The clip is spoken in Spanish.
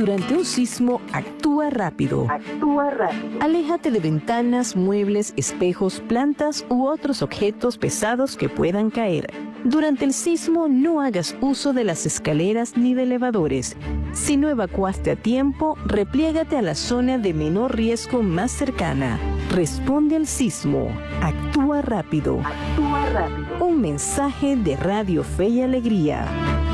Durante un sismo, actúa rápido. Actúa rápido. Aléjate de ventanas, muebles, espejos, plantas u otros objetos pesados que puedan caer. Durante el sismo, no hagas uso de las escaleras ni de elevadores. Si no evacuaste a tiempo, repliégate a la zona de menor riesgo más cercana. Responde al sismo. Actúa rápido. Actúa rápido. Un mensaje de Radio Fe y Alegría.